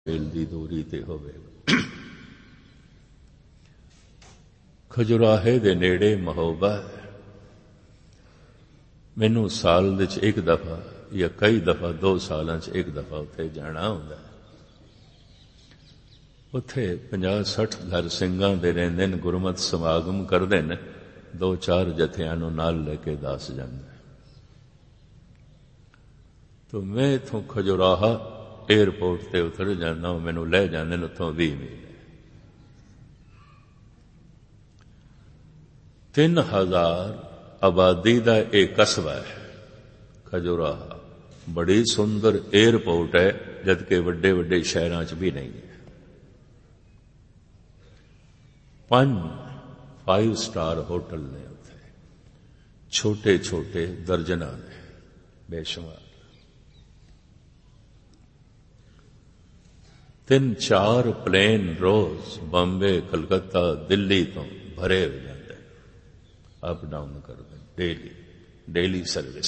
मील दी दूरी ते होवेगा। खजुराहे दे नेड़े महोबा है। मैनू साल विच एक दफा या कई दफा 2 सालां च एक दफा उत्थे जाना हुंदा है। उत्थे 50-60 घर सिंघां दे रहिंदे ने, गुरमत समागम करदे ने, 2-4 जथियां नूं नाल लेके दास जांदा है। तो मैं इत्थों खजुराहा एयरपोर्ट ते उतर जाना, मैनू लै जांदे ने उत्थों 20 मील। 3000 आबादी का एक कस्बा है खजुराहा। बड़ी सुंदर एयरपोर्ट है, जबकि वड्डे वड्डे शहरां च भी नहीं है। 5 स्टार होटल ने उत्थे, छोटे छोटे दर्जनां ने बेशुमार। 3-4 प्लेन रोज बॉम्बे, कलकत्ता, दिल्ली तो भरे हो जाते, अप डाउन करते डेली सर्विस।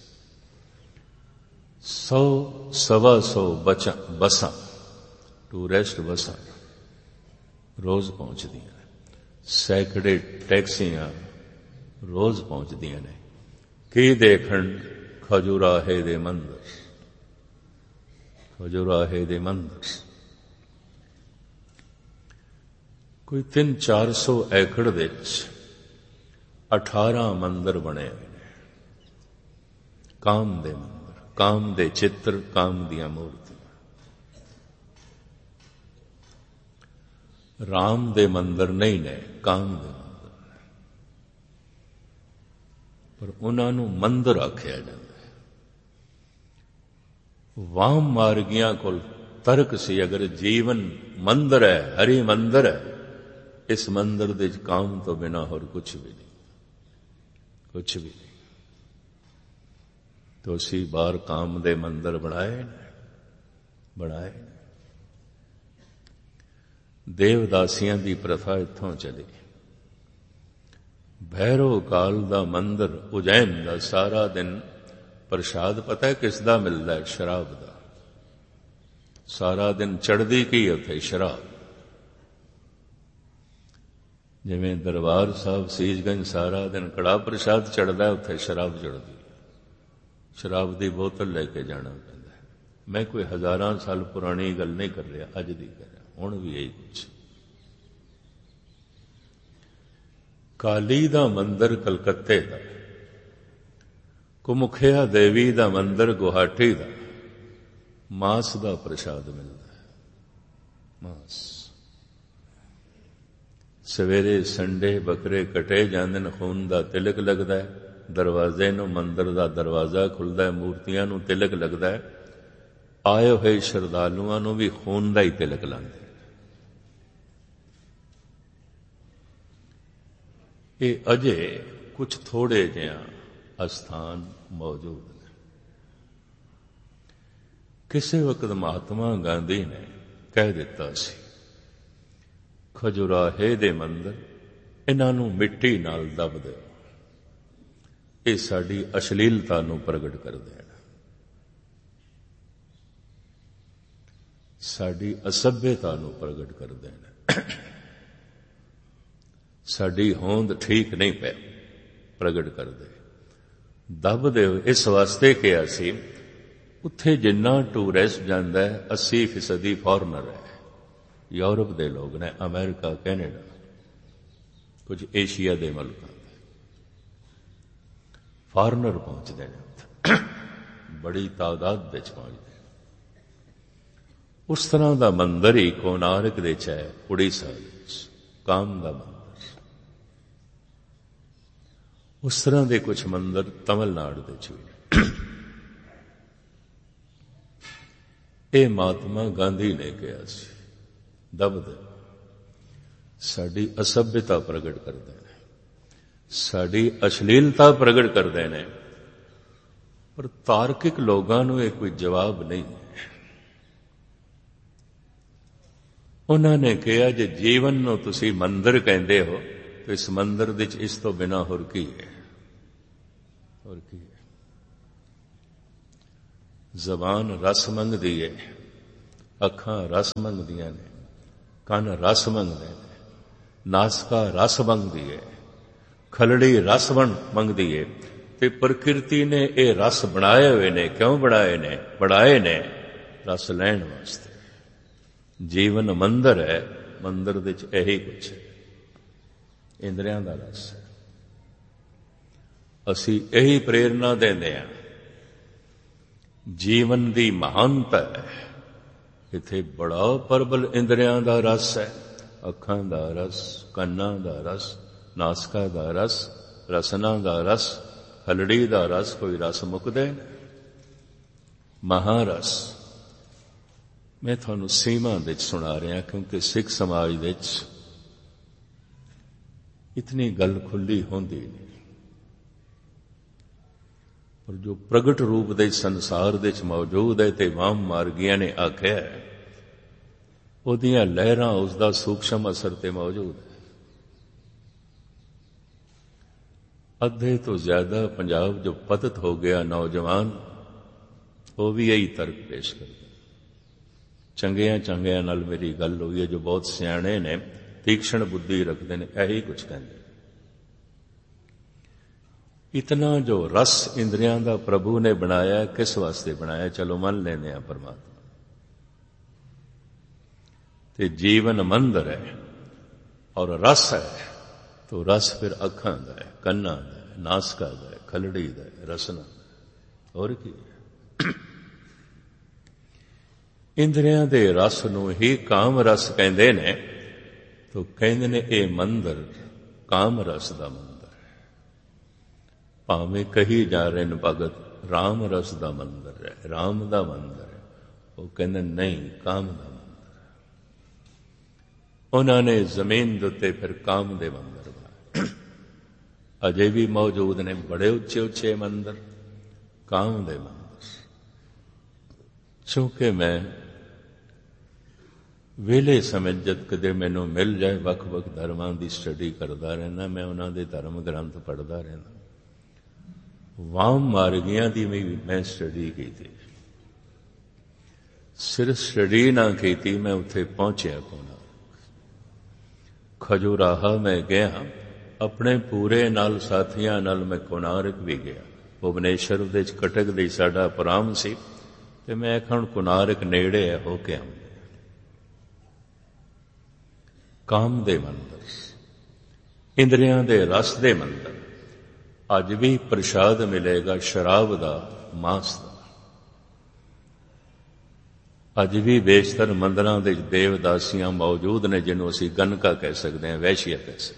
100-125 बसां, टूरिस्ट बसां रोज पहुंचती हैं। सैकड़े टैक्सियां रोज पहुंचती ने। की देखण? खजुराहे दे मंदिर, खजुराहे दे मंदिर। कोई 300-400 एकड़ दे 18 मंदिर बने हुए हैं। काम दे मंदिर, काम दे चित्र, काम दियां मूर्तियां। राम दे मंदिर नहीं ने, काम दे मंदिर ने, पर उन्हां नूं मंदिर आख्या जांदा है। वाम मार्गियां कोल तर्क सी, अगर जीवन मंदिर है, हरि मंदिर है, इस मंदिर दे काम तो बिना होर कुछ भी नहीं, कुछ भी नहीं। तो उसी बार काम दे मंदिर बनाए। देवदासियां दी प्रथा इत्थों चली। भैरव काल दा मंदिर उज्जैन दा सारा दिन प्रसाद पता है किसदा मिलता है? शराब दा। सारा दिन चढ़दी की उत्थे? शराब। जिवें दरबार साहब सीसगंज सारा दिन कड़ा प्रसाद चढ़दा, उत्थे शराब चढ़दी। शराब की बोतल लेके जाना पैंदा है। मैं कोई 1000 साल पुरानी गल नहीं कर रहा, अज दी कर रहा, हुण भी यही कुछ। काली दा मंदिर कलकत्ते दा, कुमुखिया देवी दा मंदिर गुवाहाटी दा, मांस दा प्रसाद मिलता है। मांस सवेरे संडे बकरे कटे जांदे ने, खून दा तिलक लगदा है। दरवाजे नूं मंदिर दा दरवाजा खुलदा है, मूर्तियां नूं तिलक लगदा है। आए हुए श्रद्धालुआं नूं भी खून दा ही तिलक लांदे। ये अजे कुछ थोड़े जिहा अस्थान मौजूद ने। किसी वक्त महात्मा गांधी ने कह दिता सी, खजुराहे दे मंदिर इन्हां नूं मिट्टी नाल दब दिओ, ये साडी अश्लीलता नूं प्रगट कर देण, साडी असभ्यता नूं प्रगट कर देण। साडी होंद ठीक नहीं पे प्रगट कर दे, दब दे। इस वास्ते कहा सी, उत्थे जिन्ना टूरिस्ट जांदा है 80% फॉरनर है। यूरोप दे लोग ने, अमेरिका, कैनेडा, कुछ एशिया दे मुल्कां दे फॉरनर पहुंचते हैं। बड़ी तादाद विच पहुंचते हैं। उस तरह का मंदिर ही कोणार्क दे च है, उड़ीसा विच, काम दा मंदिर। उस तरह के कुछ मंदिर तमिलनाडु दे च भी। ये महात्मा गांधी ने कहा सी, दब दे। साडी असभ्यता प्रगट करते हैं, साडी अश्लीलता प्रगट करते हैं, पर तार्किक लोगों को यह कोई जवाब नहीं है। उन्होंने कहा, जे जीवन नूं तुसी मंदिर कहंदे हो, तो इस मंदिर विच इस तो बिना होर की है? और की है? जबान रस मंगदी है, ਅੱਖਾਂ ਰਸ ਮੰਗਦੀਆਂ ਨੇ, ਕੰਨ ਰਸ ਮੰਗਦੇ ਨੇ, ਨਾਸਕਾ ਰਸ ਮੰਗਦੀ ਹੈ, ਖਲੜੀ ਰਸ ਮੰਗਦੀ ਹੈ। ਤੇ ਪ੍ਰਕਿਰਤੀ ਨੇ ਇਹ ਰਸ ਬਣਾਏ ਹੋਏ ਨੇ। ਕਿਉਂ ਬਣਾਏ ਨੇ? ਬਣਾਏ ਨੇ ਰਸ ਲੈਣ ਵਾਸਤੇ। ਜੀਵਨ ਮੰਦਰ ਹੈ, ਮੰਦਰ ਦੇ ਵਿੱਚ ਇਹੀ ਕੁਛ ਹੈ, ਇੰਦਰੀਆਂ ਦਾ ਰਸ ਹੈ। ਅਸੀਂ ਇਹੀ ਪ੍ਰੇਰਨਾ ਦਿੰਦੇ ਹਾਂ। ਜੀਵਨ ਦੀ ਮਹਾਨਤਾ ਹੈ ਇੱਥੇ ਬੜਾ ਪ੍ਰਬਲ ਇੰਦਰੀਆਂ ਦਾ ਰਸ ਹੈ। ਅੱਖਾਂ ਦਾ ਰਸ, ਕੰਨਾਂ ਦਾ ਰਸ, ਨਾਸਕਾ ਦਾ ਰਸ, ਰਸਨਾ ਦਾ ਰਸ, ਹਲੜੀ ਦਾ ਰਸ। ਕੋਈ ਰਸ ਮੁੱਕਦੇ ਨੇ? ਮਹਾਰਸ। ਮੈਂ ਤੁਹਾਨੂੰ ਸੀਮਾ ਵਿੱਚ ਸੁਣਾ ਰਿਹਾ, ਕਿਉਂਕਿ ਸਿੱਖ ਸਮਾਜ ਵਿੱਚ ਇਤਨੀ ਗੱਲ ਖੁੱਲੀ ਹੁੰਦੀ ਨਹੀਂ। ਪਰ ਜੋ ਪ੍ਰਗਟ ਰੂਪ ਦੇ ਸੰਸਾਰ ਦੇ ਵਿੱਚ ਮੌਜੂਦ ਹੈ ਤੇ ਵਾਮ ਮਾਰਗੀਆਂ ਨੇ ਆਖਿਆ, ਉਹਦੀਆਂ ਲਹਿਰਾਂ ਉਸਦਾ ਸੂਖਸ਼ਮ ਅਸਰ ਤੇ ਮੌਜੂਦ ਹੈ। ਅੱਧੇ ਤੋਂ ਜ਼ਿਆਦਾ ਪੰਜਾਬ ਜੋ ਪਤਿਤ ਹੋ ਗਿਆ ਨੌਜਵਾਨ, ਉਹ ਵੀ ਇਹੀ ਤਰਕ ਪੇਸ਼ ਕਰਦੇ। ਚੰਗਿਆਂ ਨਾਲ ਮੇਰੀ ਗੱਲ ਹੋਈ ਹੈ, ਜੋ ਬਹੁਤ ਸਿਆਣੇ ਨੇ, ਤੀਕਸ਼ਣ ਬੁੱਧੀ ਰੱਖਦੇ ਨੇ, ਇਹੀ ਕੁਝ ਕਹਿੰਦੇ। ਇਤਨਾ ਜੋ ਰਸ ਇੰਦਰੀਆਂ ਦਾ ਪ੍ਰਭੂ ਨੇ ਬਣਾਇਆ, ਕਿਸ ਵਾਸਤੇ ਬਣਾਇਆ? ਚਲੋ ਮੰਨ ਲੈਂਦੇ ਹਾਂ ਪਰਮਾਤਮਾ। ਤੇ ਜੀਵਨ ਮੰਦਰ ਹੈ ਔਰ ਰਸ ਹੈ, तो रस फिर अखां दा है, कन्ना दा है, नासका दा है, खलड़ी दा है, रसना दा है। और की इंद्रियां दे रस नूं ही काम रस कहंदे ने। तो कहंदे ने ये मंदिर काम रस दा मंदिर है। भावें कही जा रहे ने भगत राम रस दा मंदिर है, राम दा मंदिर है, वो कहंदे नहीं, काम दा मंदिर है। उन्होंने जमीन दे उत्ते फिर काम दे मंदिर अजे भी मौजूद ने, बड़े उच्चे उच्चे मंदिर, काम दे मंदिर। चूंकि मैं वेले समय जद कदे मैनू मिल जाए वख वख धर्मां दी स्टडी करदा रहना, मैं उन्हां दे धर्म ग्रंथ पढ़दा रहना। वाम मार्गियां दी भी मैं स्टडी की थी। सिर्फ स्टडी ना की, मैं उत्थे पहुंचया कोना। खजुराहा मैं गया अपने पूरे नाल साथियां नाल। मैं कोनारक भी गया, भुवनेश्वर दे कटक दे साडा प्रोग्राम सी ते मैं आखण कोनारक नेड़े है, हो के आऊं। काम दे मंदिर, इंद्रियां दे रस दे मंदिर। अज भी प्रसाद मिलेगा शराब दा, मांस दा। अज भी बेशतर मंदिरां दे देवदासियां मौजूद ने, जिन्हों असीं गनका कह सकते हैं, वैश्या कह सकते।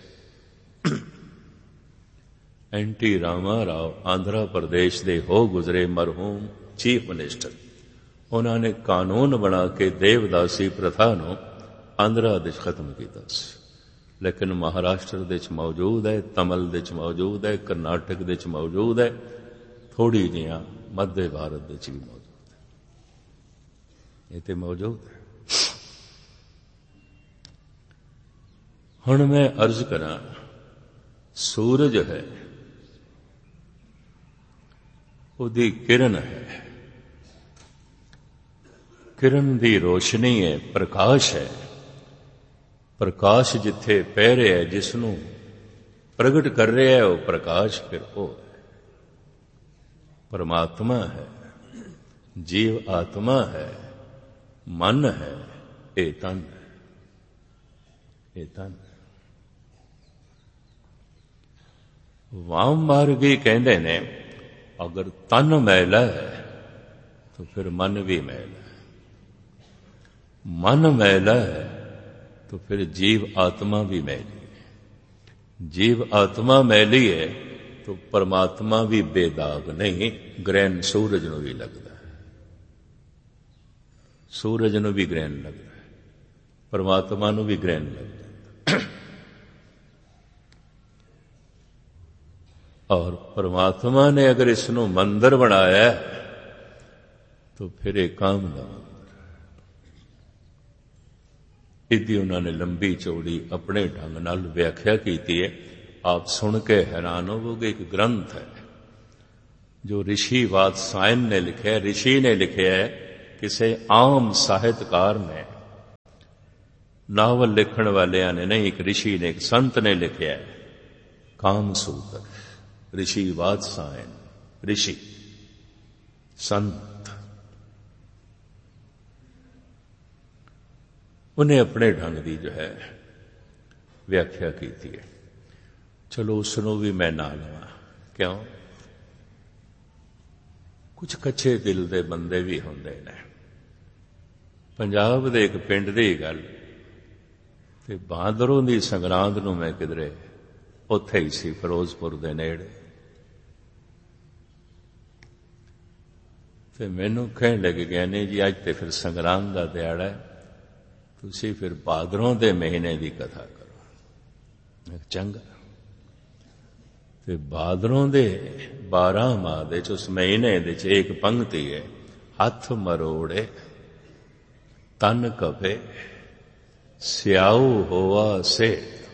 एंटी रामा राव आंध्र प्रदेश दे हो गुजरे मरहूम चीफ मिनिस्टर, उन्होंने कानून बना के देवदासी प्रथा नूं आंध्रा दे खत्म किया। लेकिन महाराष्ट्र दे मौजूद है, तमिल दे मौजूद है, कर्नाटक दे मौजूद है, थोड़ी जिहां मध्य भारत दे भी मौजूद है। ये तो मौजूद है। हुण मैं अर्ज करा, सूरज है, उहदी किरण है, किरण दी रोशनी है, प्रकाश है। प्रकाश जिथे पै रहा है, जिसनों प्रगट कर रहा है, वो प्रकाश फिर वो है, परमात्मा है, जीव आत्मा है, मन है, ये तन है, ये तन है। वाम मार्गी कहते ने, अगर तन मैला है तो फिर मन भी मैला है, मन मैला है तो फिर जीव आत्मा भी मैली है, जीव आत्मा मैली है तो परमात्मा भी बेदाग नहीं। ग्रहण सूरज नूं भी लगता है, सूरज नूं भी ग्रहण लगता है, परमात्मा नूं भी ग्रहण लगता है। और परमात्मा ने अगर इसनों मंदिर बनाया तो फिर एक काम दा मंदिर। इदी उन्होंने लंबी चौड़ी अपने ढंग नाल व्याख्या की है। आप सुन के हैरान होवोगे। एक ग्रंथ है जो ऋषि वात्सायन ने लिखा है। ऋषि ने लिखा है किसी आम साहित्यकार ने, नावल लिखण वालियां ने नहीं, एक ऋषि ने, एक संत ने लिखा है, कामसूत्र। ऋषि वात्सायन, ऋषि संत, उन्हें अपने ढंग की जो है व्याख्या की है। चलो उसनों भी मैं ना लवां, क्यों? कुछ कच्चे दिल दे बंदे भी होंदे ने। पंजाब दे एक पिंड दी गल, ते बहादुरों दी संगरांद नूं मैं किधरे उत्थे ही सी, फिरोजपुर दे नेड़े, ते मैनूं कहण लगे, ज्ञानी जी अज ते फिर संगरांद दा दिहाड़ा है, तुसीं फिर भादरों दे महीने दी कथा करो। चंगा। ते भादरों दे 12 माह दे उस महीने दे एक पंक्ति है, हथ मरोड़े तन कपे स्याऊ होवा से।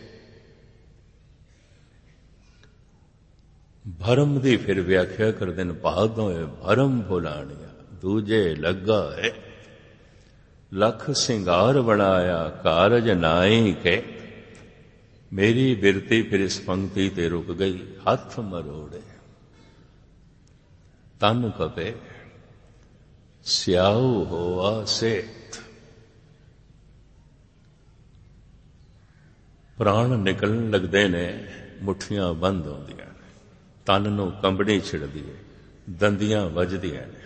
भरम दी फिर व्याख्या कर दिन, भादों भरम भुलानिया दूजे लगा है, लख सिंगार बनाया कारज नाई के। मेरी बिरती फिर इस पंक्ति ते रुक गई, हथ मरोड़े तन कपे स्याऊ होवा सेठ। प्राण निकलन लगदे ने, मुठियां बंद होंदियां ने, तन नूं कंबड़ी छिड़दी है, दंदियां वजदियां ने,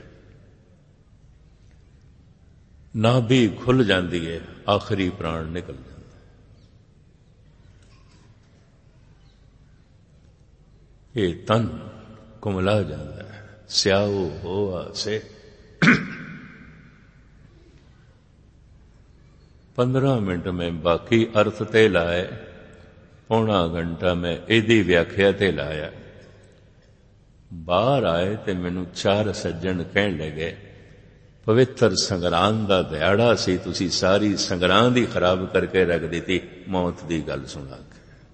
नाभि खुल जाती है, आखिरी प्राण निकल जाता है। ये तन कुमला जाता है, स्याऊ होवा से। 15 मिनट में बाकी अर्थ ते लाए, पौना घंटा में एदी व्याख्या ते लाया। बाहर आए ते मैनू 4 सज्जन कहण लगे, पवित्र संगरांद दा दिहाड़ा सी, तुसी सारी संगरांद ही खराब करके रख दी, मौत दी गल सुना के।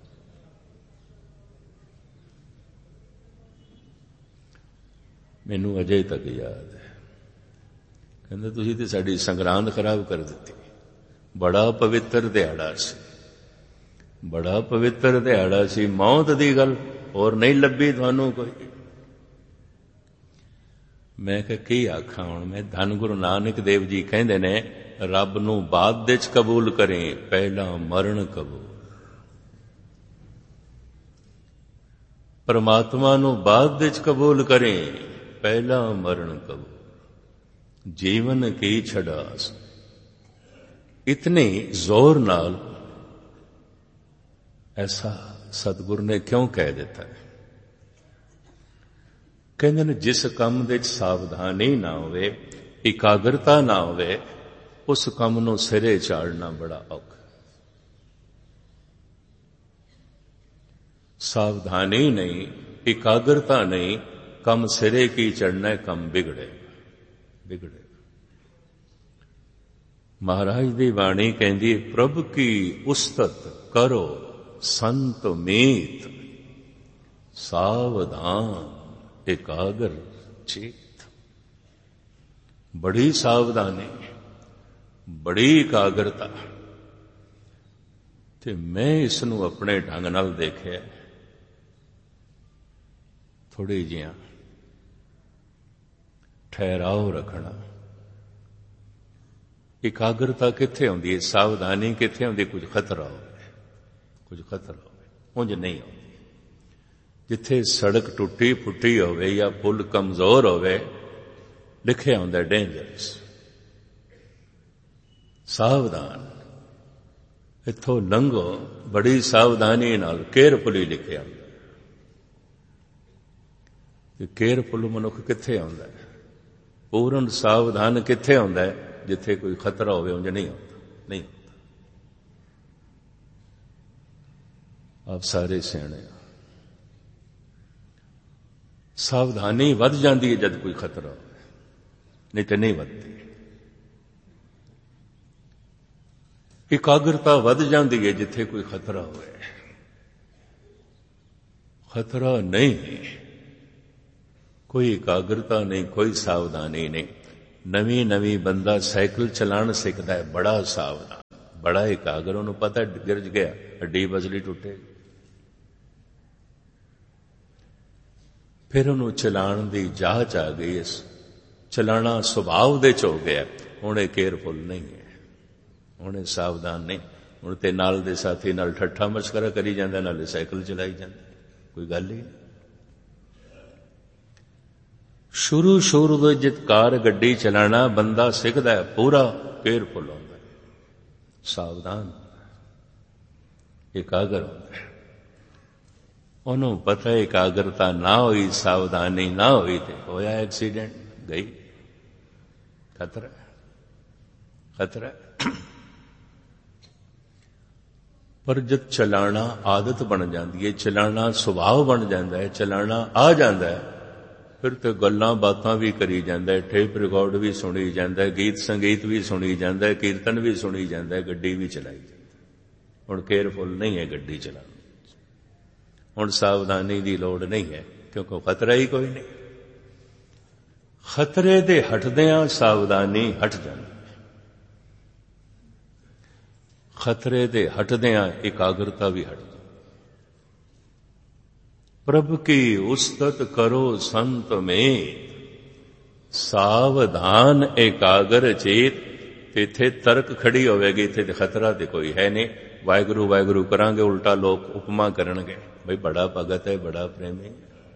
मैनू अजे तक याद है, कहंदे तुसी ते साडी संगरांद खराब कर दी। बड़ा पवित्र दिहाड़ा सी, बड़ा पवित्र दिहाड़ा सी, मौत दी गल और नहीं लभी तुहानू कोई। मैं कहा की आखां हुण मैं, धन गुरु नानक देव जी कहंदे ने, रब नूं बाद विच कबूल करें, पहला मरण कबूल। परमात्मा नूं बाद विच कबूल करें, पहला मरण कबूल। जीवन की छड़ास, इतने जोर नाल ऐसा सतगुरु ने क्यों कह देता है? कहते ने जिस काम दे सावधानी ना होवे, एकाग्रता ना होवे, उस काम नूं सिरे चाड़ना बड़ा औखा। सावधानी नहीं, एकाग्रता नहीं, कम सिरे की चढ़ना है, कम बिगड़े बिगड़े। महाराज दी वाणी कहंदी, प्रभु की उस्तत करो संत मीत, सावधान एकाग्र चित। बड़ी सावधानी, बड़ी एकाग्रता। ते मैं इसनू अपने ढंग नाल देखिया, थोड़ी जिहां ठहराव रखना। एकाग्रता कित्थे आउंदी है, सावधानी कित्थे आउंदी? कुछ खतरा होवे, कुछ खतरा होवे, उंज नहीं आउंदी। जिथे सड़क टुटी फुटी होवे या पुल कमजोर होवे, लिखिया हुंदा डेंजरस, सावधान, इथों लंघो बड़ी सावधानी नाल, केयरफुली लिखिया हुंदा। केयरफुल मनुख कित्थे आउंदा है? पूर्ण सावधान कित्थे आउंदा है? जिथे कोई खतरा होवे, उंज नहीं होता, नहीं होता। आप सारे सियाणे, सावधानी वध जाती है जब कोई खतरा हो, नहीं तो नहीं वधती। एकाग्रता वध जाती है जिथे कोई खतरा होवे। खतरा नहीं, कोई एकाग्रता नहीं, कोई सावधानी नहीं, ਨਵੀਂ ਨਵੀਂ ਬੰਦਾ ਸਾਈਕਲ ਚਲਾਉਣ ਸਿੱਖਦਾ ਹੈ, ਬੜਾ ਸਾਵਧਾਨ, ਬੜਾ ਇਕਾਗਰ, ਉਹਨੂੰ ਪਤਾ ਗਿਰਜ ਗਿਆ ਹੱਡੀ ਬਸਲੀ ਟੁੱਟੇਗੀ। ਫਿਰ ਉਹਨੂੰ ਚਲਾਉਣ ਦੀ ਜਾਚ ਆ ਗਈ, ਇਸ ਚਲਾਣਾ ਸੁਭਾਅ ਦੇ ਚ ਹੋ ਗਿਆ। ਹੁਣ ਇਹ ਕੇਅਰਫੁਲ ਨਹੀਂ ਹੈ, ਹੁਣ ਇਹ ਸਾਵਧਾਨ ਨਹੀਂ। ਹੁਣ ਤੇ ਨਾਲ ਦੇ ਸਾਥੀ ਨਾਲ ਠੱਠਾ ਮਸਕਰਾ ਕਰੀ ਜਾਂਦਾ, ਨਾਲੇ ਸਾਈਕਲ ਚਲਾਈ ਜਾਂਦਾ, ਕੋਈ ਗੱਲ ਹੀ ਨਹੀਂ। ਸ਼ੁਰੂ ਤੋਂ ਜਿਤ ਕਾਰ ਗੱਡੀ ਚਲਾਣਾ ਬੰਦਾ ਸਿੱਖਦਾ ਹੈ, ਪੂਰਾ ਕੇਅਰਫੁਲ ਹੁੰਦਾ ਹੈ, ਸਾਵਧਾਨ, ਇਕਾਗਰ ਹੁੰਦਾ ਹੈ। ਉਹਨੂੰ ਪਤਾ ਇਕਾਗਰਤਾ ਨਾ ਹੋਈ, ਸਾਵਧਾਨੀ ਨਾ ਹੋਈ ਤੇ ਹੋਇਆ ਐਕਸੀਡੈਂਟ, ਗਈ, ਖਤਰਾ ਖਤਰਾ। ਪਰ ਜਦ ਚਲਾਣਾ ਆਦਤ ਬਣ ਜਾਂਦੀ ਹੈ, ਚਲਾਣਾ ਸੁਭਾਅ ਬਣ ਜਾਂਦਾ ਹੈ, ਚਲਾਣਾ ਆ ਜਾਂਦਾ ਹੈ, ਫਿਰ ਤੇ ਗੱਲਾਂ ਬਾਤਾਂ ਵੀ ਕਰੀ ਜਾਂਦਾ ਹੈ, ਟੇਪ ਰਿਕਾਰਡ ਵੀ ਸੁਣੀ ਜਾਂਦਾ ਹੈ, ਗੀਤ ਸੰਗੀਤ ਵੀ ਸੁਣੀ ਜਾਂਦਾ ਹੈ, ਕੀਰਤਨ ਵੀ ਸੁਣੀ ਜਾਂਦਾ ਹੈ, ਗੱਡੀ ਵੀ ਚਲਾਈ ਜਾਂਦਾ ਹੈ। ਹੁਣ ਕੇਅਰਫੁਲ ਨਹੀਂ ਹੈ ਗੱਡੀ ਚਲਾਉਣ, ਹੁਣ ਸਾਵਧਾਨੀ ਦੀ ਲੋੜ ਨਹੀਂ ਹੈ, ਕਿਉਂਕਿ ਖਤਰਾ ਹੀ ਕੋਈ ਨਹੀਂ। ਖਤਰੇ ਦੇ ਹਟਦਿਆਂ ਸਾਵਧਾਨੀ ਹਟ ਜਾਂਦੀ ਹੈ, ਖਤਰੇ ਦੇ ਹਟਦਿਆਂ ਇਕਾਗਰਤਾ ਵੀ ਹਟ ਜਾਂਦੀ। ਪ੍ਰਭ ਕੀ ਉਸਤਤ ਕਰੋ ਸੰਤ ਮੇਤ, ਸਾਵਧਾਨ ਇਕਾਗਰ ਚੇਤ। ਤੇ ਇੱਥੇ ਤਰਕ ਖੜੀ ਹੋਵੇਗੀ, ਇੱਥੇ ਤੇ ਖਤਰਾ ਤੇ ਕੋਈ ਹੈ ਨਹੀਂ। ਵਾਹਿਗੁਰੂ ਵਾਹਿਗੁਰੂ ਕਰਾਂਗੇ, ਉਲਟਾ ਲੋਕ ਉਪਮਾ ਕਰਨਗੇ, ਬਈ ਬੜਾ ਭਗਤ ਹੈ, ਬੜਾ ਪ੍ਰੇਮੀ।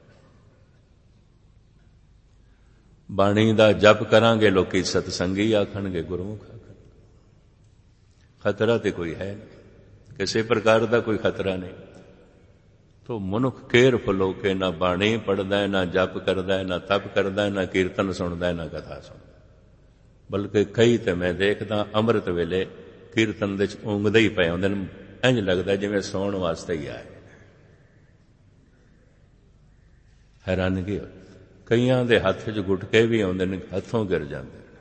ਬਾਣੀ ਦਾ ਜਪ ਕਰਾਂਗੇ, ਲੋਕੀ ਸਤਸੰਗੀ ਆਖਣਗੇ, ਗੁਰਮੁਖ ਆਖਣਗੇ। ਖਤਰਾ ਤੇ ਕੋਈ ਹੈ ਨਹੀਂ, ਕਿਸੇ ਪ੍ਰਕਾਰ ਦਾ ਕੋਈ ਖਤਰਾ ਨਹੀਂ। ਤੋ ਮਨੁੱਖ ਕੇਅਰਫੁਲ ਹੋ ਕੇ ਨਾ ਬਾਣੀ ਪੜ੍ਹਦਾ ਹੈ, ਨਾ ਜਪ ਕਰਦਾ ਹੈ, ਨਾ ਤਪ ਕਰਦਾ ਹੈ, ਨਾ ਕੀਰਤਨ ਸੁਣਦਾ ਹੈ, ਨਾ ਕਥਾ ਸੁਣਦਾ। ਬਲਕਿ ਕਈ ਤੇ ਮੈਂ ਦੇਖਦਾ ਅੰਮ੍ਰਿਤ ਵੇਲੇ ਕੀਰਤਨ ਦੇ ਚ ਉਂਗਦੇ ਹੀ ਪਏ ਹੁੰਦੇ ਨੇ, ਇੰਝ ਲੱਗਦਾ ਜਿਵੇਂ ਸੌਣ ਵਾਸਤੇ ਹੀ ਆਏ। ਹੈਰਾਨਗੀ, ਕਈਆਂ ਦੇ ਹੱਥ 'ਚ ਗੁਟਕੇ ਵੀ ਆਉਂਦੇ ਨੇ, ਹੱਥੋਂ ਗਿਰ ਜਾਂਦੇ ਨੇ,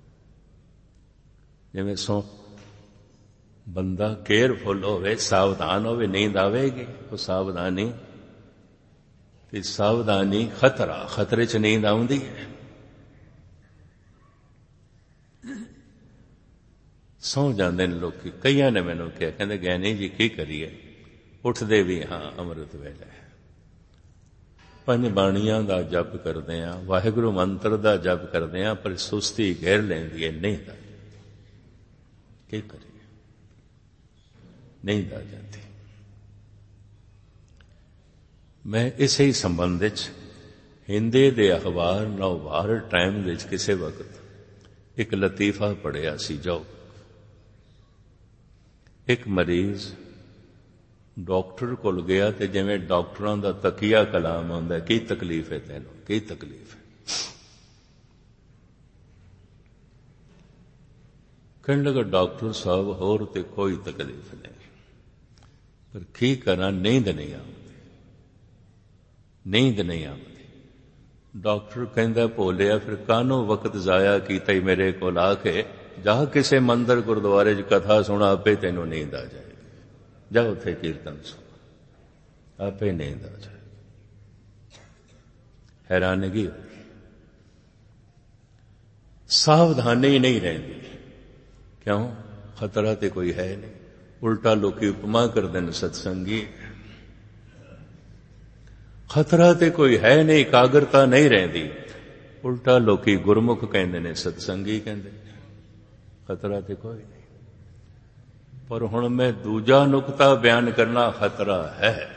ਜਿਵੇਂ ਸੌ। ਬੰਦਾ ਕੇਅਰਫੁਲ ਹੋਵੇ, ਸਾਵਧਾਨ ਹੋਵੇ, ਨੀਂਦ ਆਵੇਗੀ। ਉਹ ਸਾਵਧਾਨੀ ਤੇ ਸਾਵਧਾਨੀ ਖਤਰਾ, ਖਤਰੇ 'ਚ ਨੀਂਦ ਆਉਂਦੀ ਹੈ। ਸੌ ਜਾਂਦੇ ਨੇ ਲੋਕੀ। ਕਈਆਂ ਨੇ ਮੈਨੂੰ ਕਿਹਾ, ਕਹਿੰਦੇ ਗਿਆਨੀ ਜੀ ਕੀ ਕਰੀਏ, ਉੱਠਦੇ ਵੀ ਹਾਂ ਅੰਮ੍ਰਿਤ ਵੇਲੇ, ਪੰਜ ਬਾਣੀਆਂ ਦਾ ਜਪ ਕਰਦੇ ਹਾਂ, ਵਾਹਿਗੁਰੂ ਮੰਤਰ ਦਾ ਜਪ ਕਰਦੇ ਹਾਂ, ਪਰ ਸੁਸਤੀ ਘੇਰ ਲੈਂਦੀ ਹੈ, ਨੀਂਦ ਆ ਜਾਂਦੀ। ਕੀ ਕਰੀਏ, ਨੀਂਦ ਆ ਜਾਂਦੀ। ਮੈਂ ਇਸੇ ਹੀ ਸੰਬੰਧ ਵਿੱਚ ਹਿੰਦੀ ਦੇ ਅਖਬਾਰ ਨਵਭਾਰ ਟਾਈਮ ਵਿੱਚ ਕਿਸੇ ਵਕਤ ਇੱਕ ਲਤੀਫਾ ਪੜ੍ਹਿਆ ਸੀ, ਜੋ ਇੱਕ ਮਰੀਜ਼ ਡਾਕਟਰ ਕੋਲ ਗਿਆ ਤੇ ਜਿਵੇਂ ਡਾਕਟਰਾਂ ਦਾ ਤਕੀਆ ਕਲਾਮ ਆਉਂਦਾ, ਕੀ ਤਕਲੀਫ ਹੈ ਤੈਨੂੰ, ਕੀ ਤਕਲੀਫ ਹੈ। ਕਹਿਣ ਲੱਗਾ, ਡਾਕਟਰ ਸਾਹਿਬ ਹੋਰ ਤੇ ਕੋਈ ਤਕਲੀਫ ਨਹੀਂ, ਪਰ ਕੀ ਕਰਾਂ, ਨੀਂਦ ਨਹੀਂ ਆਉਂਦੀ, ਨੀਂਦ ਨਹੀਂ ਆਉਂਦੀ। ਡਾਕਟਰ ਕਹਿੰਦਾ, ਭੋਲਿਆ ਫਿਰ ਕਾਹਨੂੰ ਵਕਤ ਜ਼ਾਇਆ ਕੀਤਾ ਹੀ ਮੇਰੇ ਕੋਲ ਆ ਕੇ, ਜਾ ਕਿਸੇ ਮੰਦਰ ਗੁਰਦੁਆਰੇ 'ਚ ਕਥਾ ਸੁਣਾ, ਆਪੇ ਤੈਨੂੰ ਨੀਂਦ ਆ ਜਾਏਗੀ। ਜਾ ਉੱਥੇ ਕੀਰਤਨ ਸੁਣ, ਆਪੇ ਨੀਂਦ ਆ ਜਾਏ। ਹੈਰਾਨਗੀ ਹੋਈ, ਸਾਵਧਾਨੀ ਨਹੀਂ ਰਹਿੰਦੀ। ਕਿਉਂ? ਖਤਰਾ ਤੇ ਕੋਈ ਹੈ ਨਹੀਂ। ਉਲਟਾ ਲੋਕੀ ਉਪਮਾ ਕਰਦੇ ਨੇ, ਸਤਸੰਗੀ। ਖਤਰਾ ਤੇ ਕੋਈ ਹੈ ਨਹੀਂ, ਇਕਾਗਰਤਾ ਨਹੀਂ ਰਹਿੰਦੀ। ਉਲਟਾ ਲੋਕੀ ਗੁਰਮੁਖ ਕਹਿੰਦੇ ਨੇ, ਸਤਸੰਗੀ ਕਹਿੰਦੇ ਨੇ। ਖਤਰਾ ਤੇ ਕੋਈ ਨਹੀਂ। ਪਰ ਹੁਣ ਮੈਂ ਦੂਜਾ ਨੁਕਤਾ ਬਿਆਨ ਕਰਨਾ, ਖਤਰਾ ਹੈ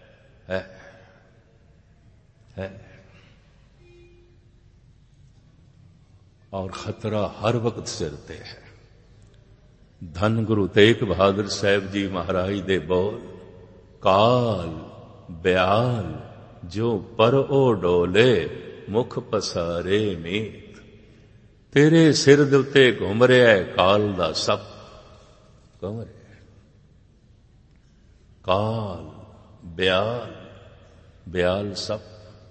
ਔਰ ਖਤਰਾ ਹਰ ਵਕਤ ਸਿਰ ਤੇ ਹੈ। ਧੰਨ ਗੁਰੂ ਤੇਗ ਬਹਾਦਰ ਸਾਹਿਬ ਜੀ ਮਹਾਰਾਜ ਦੇ ਬੋਲ, ਕਾਲ ਬਿਆਲ ਜੋ ਪਰ ਉਹ ਡੋਲੇ, ਮੁਖ ਪਸਾਰੇ ਮੀਤ। ਤੇਰੇ ਸਿਰ ਦੇ ਉੱਤੇ ਘੁੰਮ ਰਿਹਾ ਕਾਲ ਦਾ ਸੱਪ, ਘੁੰਮ ਰਿਹਾ। ਕਾਲ ਬਿਆਲ, ਬਿਆਲ ਸੱਪ,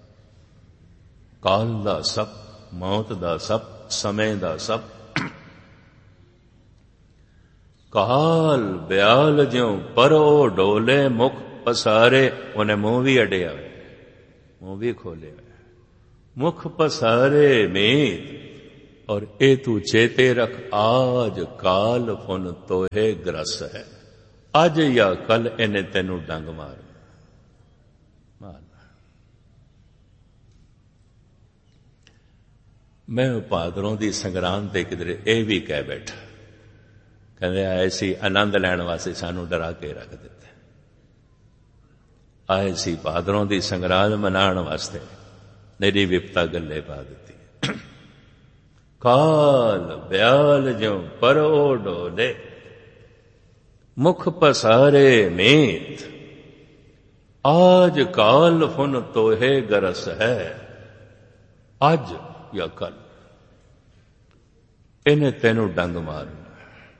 ਕਾਲ ਦਾ ਸੱਪ, ਮੌਤ ਦਾ ਸੱਪ, ਸਮੇਂ ਦਾ ਸੱਪ। ਕਾਲ ਬਿਆਲ ਜਿਉ ਪਰ ਉਹ ਡੋਲੇ, ਮੁਖ ਪਸਾਰੇ। ਉਹਨੇ ਮੂੰਹ ਵੀ ਅੜਿਆ ਹੋਇਆ, ਮੂੰਹ ਵੀ ਖੋਲਿਆ ਹੋਇਆ। ਮੁਖ ਪਸਾਰੇ ਮੀਤ, और ए तू चेते रख आज काल फुन तोहे ग्रस है। अज या कल इन्हें तेनू डंग मार। मैं भादरों की संगरांद ते किधरे यह भी कह बैठा, कहते आए सी आनंद लैण वास्ते सानू डरा के रख दिता, आए सी भादरों की संगरांद मनाण वास्ते, मेरी विपता गले पा दी। काल ब्याल ज्यों परो डोले मुख पसारे मीत, आज काल फुन तोहे गरस है। आज या कल इन्हें तेनू डंग मारना।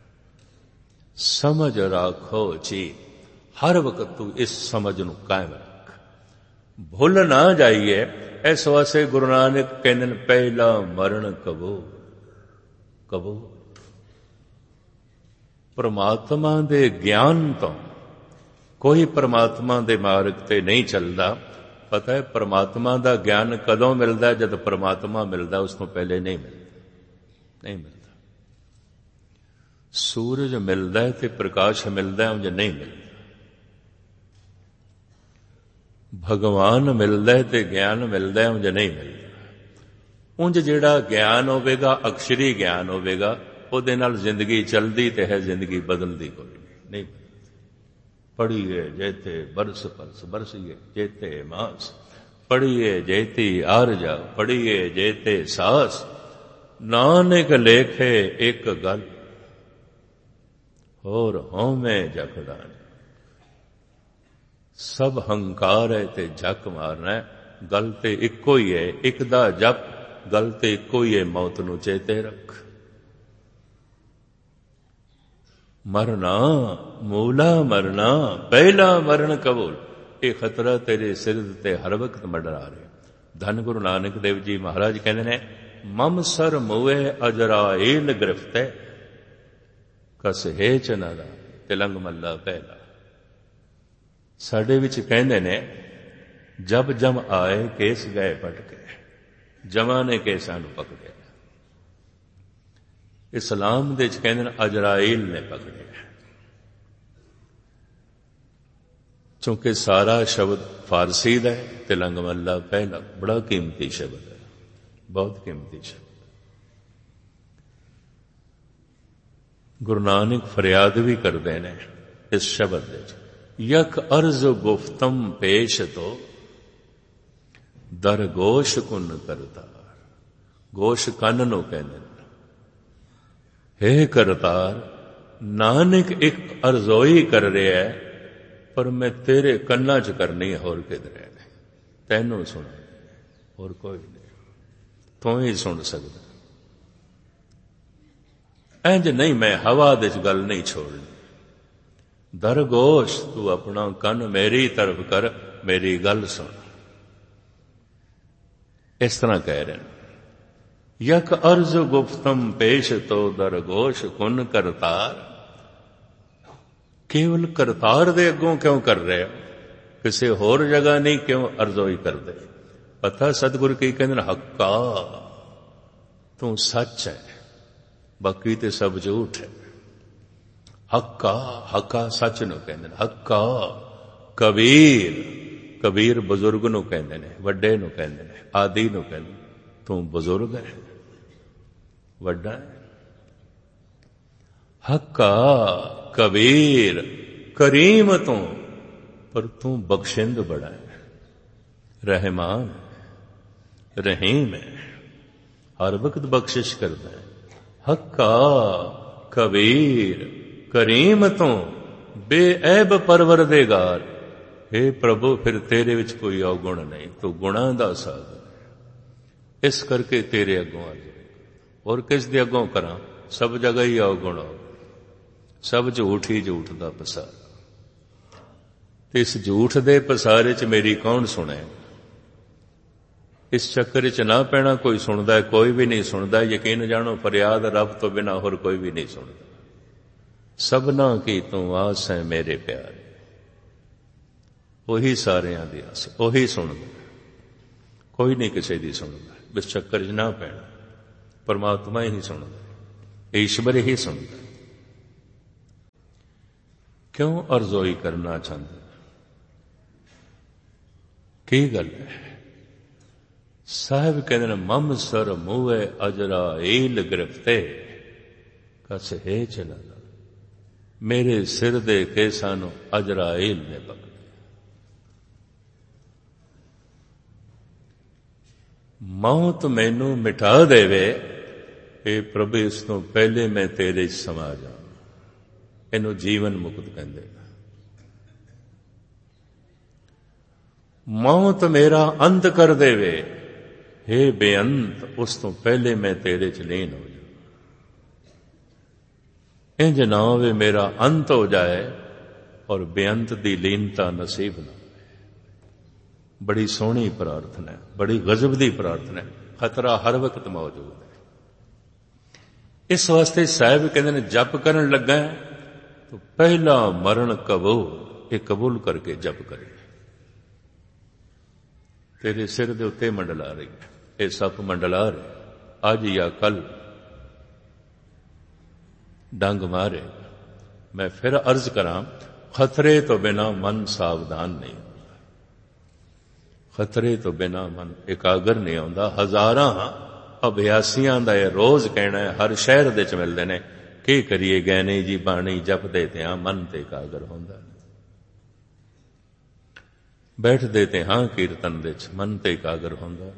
समझ राखो जी, हर वक्त तू इस समझ नू कायम रख, भुल ना जाइए। इस वास्ते गुरु नानक कहते हैं पहला मरण कबो कबो। परमात्मा दे ज्ञान तो कोई परमात्मा दे मार्ग ते नहीं चलता। पता है परमात्मा का ज्ञान कदों मिलता है? जब परमात्मा मिलता, उस तो पहले नहीं मिलता। सूरज मिलता है तो प्रकाश मिलता है, उंज नहीं मिलता। भगवान मिलता है तो ज्ञान मिलता है, उंज नहीं मिलता। उंज जिहड़ा ज्ञान होवेगा, अक्षरी ज्ञान होवेगा, उहदे नाल जिंदगी चलदी ते है, जिंदगी बदलदी कोई नहीं। पढ़िए जेते बरस परस बरसिए जेते मास, पढ़िए जेती आरजा पढ़िए जेते सास। नानक लेखे एक गल और होमे जकड़ा। सब हंकार है ते जक मारना है, गल ते इक्को ही है। एक दा जप, गल ते इक्को ही है, मौत नू चेते रख। मरना मूला मरना पहला मरण कबूल, ये खतरा तेरे सिर ते हर वक्त मंडरा रहे। धन गुरु नानक देव जी महाराज कहते हैं, मम सर मुए अजराइल गिरफ्ते कस हेच ना दा। तिलंग मल्ला पहला साडे विच कहते ने, जब जम आए केस गए पटके, जमा ने केसां नू पकड़े। इस्लाम दे कहते अजराइल ने पकड़े। चूंकि सारा शब्द फारसी का है, तिलंग मल्ला पहला बड़ा कीमती शब्द है, बहुत कीमती शब्द। गुरु नानक फरियाद भी करते हैं इस शब्द में, यक अर्ज गुफ्तम पेश तो दर गोश कुन करतार। गोश कन नू कहते, हे करतार, नानक एक अर्जोई कर रहा है, पर मैं तेरे कन्ना च करनी है, होर किधर नहीं। तैनू सुना, और कोई नहीं, तू ही सुन सकता। इंज नहीं, मैं हवा दे गल नहीं छोड़नी। दरगोश, तू अपना कन मेरी तरफ कर, मेरी गल सुन। इस तरह कह रहे हैं, यक अर्ज गुफ्तम पेश तो दरगोश कुन करतार। केवल करतार दे अगों क्यों कर रहे हो, किसी होर जगह नहीं क्यों अर्जोई कर दे। पता सतगुरु की कहते, हक्का तू सच है, बाकी ते सब झूठ है। हक्का, हक्का सच नू कहते हैं। हक्का कबीर, कबीर बुजुर्ग नू कहते हैं, वड्डे नू कहते हैं, आदि नू कहते हैं। तू बुजुर्ग है, वड्डा है। हक्का कबीर करीम तू, पर तू बख्शिंद बड़ा है, रहमान रहीम है, हर वक्त बख्शिश करता है। हक्का कबीर करीम तू बेऐब परवरदिगार। हे प्रभु, फिर तेरे विच कोई अवगुण नहीं, तू गुणां दा सागर। इस करके तेरे अगों आ जाए, और किस दे अगों करा? सब जगह ही अवगुण हो, सब झूठ ही झूठ दा पसार। इस झूठ दे पसारे च मेरी कौन सुने? इस चक्कर च ना पैना। कोई सुनदा है, कोई भी नहीं सुनदा। यकीन जानो, फरियाद रब तो बिना होर कोई भी नहीं सुनदा। सबना की तू आस है मेरे प्यारे, ਉਹੀ ਸਾਰਿਆਂ ਦੀ ਆਸ, ਉਹੀ ਸੁਣਦਾ, ਕੋਈ ਨਹੀਂ ਕਿਸੇ ਦੀ ਸੁਣਦਾ। ਇਸ ਚੱਕਰ 'ਚ ਨਾ ਪੈਣਾ। परमात्मा ही सुनता, ईश्वर ही सुनता। क्यों अरजोई करना चाहता? की गल है? साहब कहते मम सर मुए अजरा ईल गिरफ्ते कस है चला, मेरे सिर दे केसां नूं अजराइल ने पकड़े। मौत मैनू मिटा देवे, ए प्रभु इस तो पहले मैं तेरे समा जा। इनू जीवन मुक्त कहंदे। मौत मेरा अंत कर देवे, हे बेअंत उस तो पहले मैं तेरे च लीन हो जा। इंज ना होवे मेरा अंत हो जाए और बेअंत दी लीनता नसीब ना। बड़ी सोहनी प्रार्थना है, बड़ी गजब दी प्रार्थना है। खतरा हर वक्त मौजूद है। इस वास्ते साहिब कहते हैं जप करन लगा है तो पहला मरण कबूल, ये कबूल करके जप करे। तेरे सिर दे उत्ते मंडला रही है, ये सप मंडला रहे, अज या कल डंग मारे। मैं फिर अर्ज करा, खतरे तो बिना मन सावधान नहीं होता, खतरे तो बिना मन एकाग्र नहीं होता। हजारां अभ्यासियां दा यह रोज कहना है, हर शहर दे च मिलदे ने, की करिए गैनी जी बाणी जपदे ते हां मन ते एकाग्र होंदा, बैठदे ते हां कीर्तन दे च मन ते एकाग्र होंदा,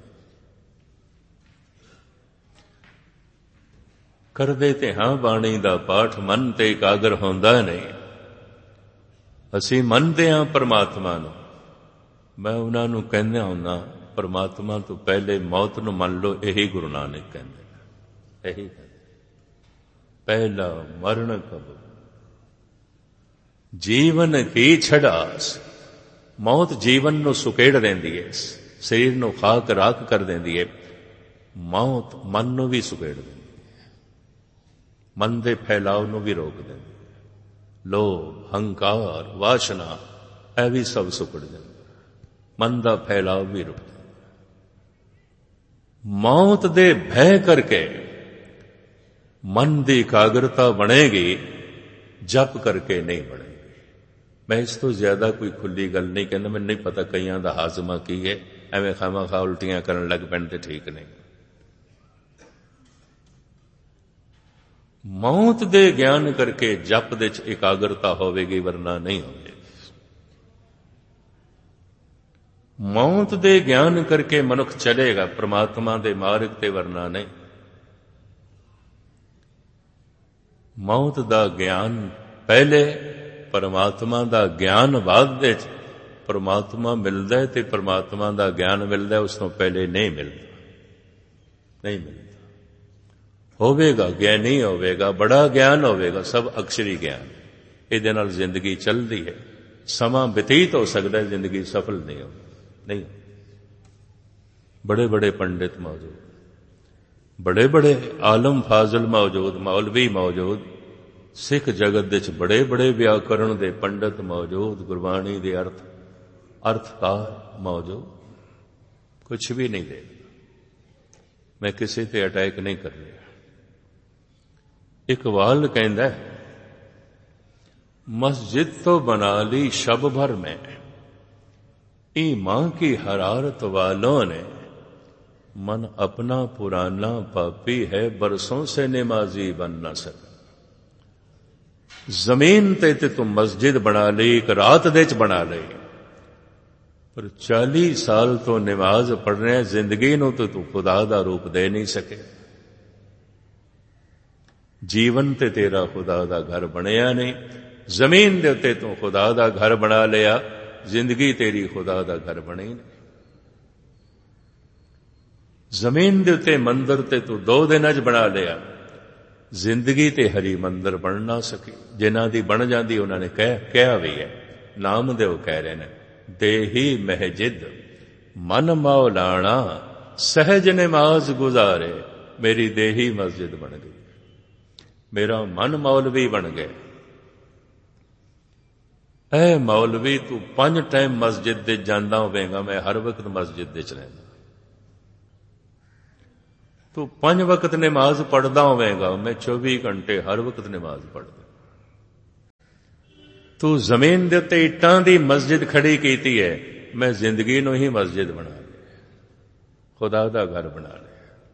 करदे ते हां बाणी दा पाठ मन ते एकाग्र होंदा नहीं। असी मनदे हां परमात्मा नूं। मैं उन्हां नूं कहंदा हुंदा, परमात्मा तो पहले मौत नूं मन लो। यही गुरु नानक कहंदे, यही कहंदे, पहला मरण कब जीवन की छड़ास। मौत जीवन नूं सुकेड़ देंदी है, शरीर नूं खाक राख कर देंदी है। मौत मन नूं भी सुकेड़ देंदी, मन दे फैलाव नूं भी रोक देंदी। लोभ, हंकार, वासना यह भी सब सुकड़ जाता, मन दा फैलाव भी रुक जाता। मौत दे भय करके मन दी एकाग्रता बनेगी, जप करके नहीं बनेगी। मैं इस तो ज्यादा कोई खुली गल नहीं कहना। मैनूं नहीं पता कईयां दा हाजमा की है, एवें खामा खा उल्टियां करन लग पैण ते ठीक नहीं। मौत दे ज्ञान करके जप दे च एकाग्रता होवेगी, वरना नहीं होगी। मौत दे ज्ञान करके मनुख चलेगा परमात्मा दे मार्ग ते, वरना नहीं। मौत दा ज्ञान पहले, परमात्मा दा ज्ञान बाद दे। परमात्मा मिलदा है ते परमात्मा दा ज्ञान मिलदा है, उस तो पहले नहीं मिलता, नहीं मिलता। होवेगा ज्ञानी होवेगा, बड़ा ज्ञान होवेगा, सब अक्षरी ज्ञान। इहदे नाल जिंदगी चलदी है। समा बतीत हो सकता है, जिंदगी सफल नहीं हो, नहीं। बड़े बड़े पंडित मौजूद, बड़े बड़े आलम फाजल मौजूद, मौलवी मौजूद, सिख जगत दे च बड़े बड़े व्याकरण दे पंडित मौजूद, गुरबाणी दे अर्थकार मौजूद, कुछ भी नहीं दे। मैं किसी ते अटैक नहीं कर रहा। इकबाल कहंदा है, मस्जिद तो बना ली शब भर में, ईमान की हरारत वालों ने, मन अपना पुराना पापी है, बरसों से नमाजी बन न सका। जमीन ते तुम मस्जिद बना ली, एक रात दे च बना ली, पर 40 साल तो नमाज पढ़ रहे, जिंदगी नूं तो तू खुदा दा रूप दे नहीं सके। जीवन ते तेरा खुदा दा घर बनिया नहीं। जमीन दे उत्ते तू खुदा दा घर बना लिया, जिंदगी तेरी खुदा दा घर बनी नहीं। जमीन दे उत्ते मंदिर ते तू 2 दिन च बना लिया, जिंदगी ते हरी मंदिर बन ना सकी। जिन्हां दी बन जाती उन्होंने कहा भी है, नाम दे वो कह रहे हैं, देही महजिद मन मौलाना सहज नमाज गुजारे, मेरी देही मस्जिद बन गई, मेरा मन मौलवी बन गया। ऐ मौलवी तू 5 टाइम मस्जिद दे जांदा होवेगा, मैं हर वक्त मस्जिद दे च रहंदा। ਤੂੰ 5 ਵਕਤ ਨਮਾਜ਼ ਪੜ੍ਹਦਾ ਹੋਵੇਂਗਾ, ਮੈਂ 24 ਘੰਟੇ ਹਰ ਵਕਤ ਨਮਾਜ਼ ਪੜ੍ਹਦਾ। ਤੂੰ ਜ਼ਮੀਨ ਦੇ ਉੱਤੇ ਇੱਟਾਂ ਦੀ ਮਸਜਿਦ ਖੜੀ ਕੀਤੀ ਹੈ, ਮੈਂ ਜ਼ਿੰਦਗੀ ਨੂੰ ਹੀ ਮਸਜਿਦ ਬਣਾ ਲਿਆ, ਖੁਦਾ ਦਾ ਘਰ ਬਣਾ ਲਿਆ।